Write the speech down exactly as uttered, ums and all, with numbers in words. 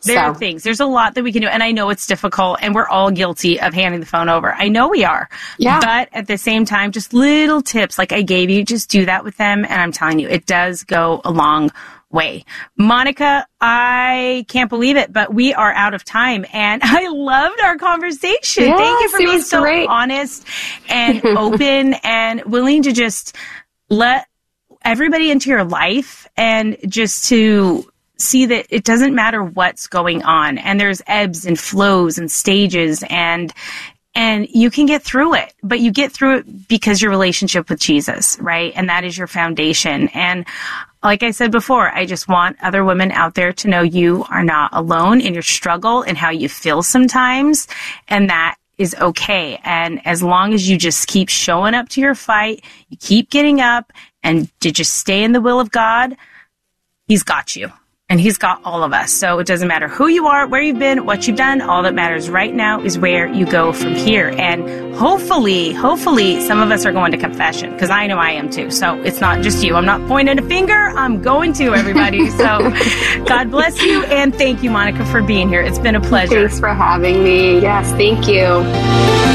There so. are things. There's a lot that we can do. And I know it's difficult and we're all guilty of handing the phone over. I know we are. Yeah. But at the same time, just little tips like I gave you, just do that with them. And I'm telling you, it does go a long way. Monica, I can't believe it, but we are out of time. And I loved our conversation. Yes, Thank you for it being was so great. honest and open and willing to just let everybody into your life and just to see that it doesn't matter what's going on, and there's ebbs and flows and stages, and and you can get through it, but you get through it because your relationship with Jesus, right? And that is your foundation. And like I said before, I just want other women out there to know you are not alone in your struggle and how you feel sometimes, and that is okay. And as long as you just keep showing up to your fight, you keep getting up, and to just stay in the will of God, He's got you. And He's got all of us. So it doesn't matter who you are, where you've been, what you've done. All that matters right now is where you go from here. And hopefully, hopefully some of us are going to confession, because I know I am too. So it's not just you. I'm not pointing a finger. I'm going to, everybody. So God bless you. And thank you, Monica, for being here. It's been a pleasure. Thanks for having me. Yes, thank you.